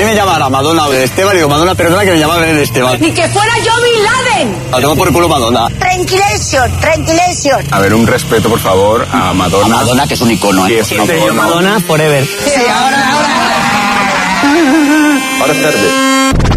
me llamara Madonna o Esteban, digo, Madonna, perdona que me llamaba Esteban. Ni que fuera yo Bin Laden. La tengo por el culo Madonna. Tranquilation. A ver, un respeto, por favor, a Madonna. A Madonna, que es un icono, ¿eh? Sí, es un icono. Madonna forever. Sí, ahora. Ahora es tarde.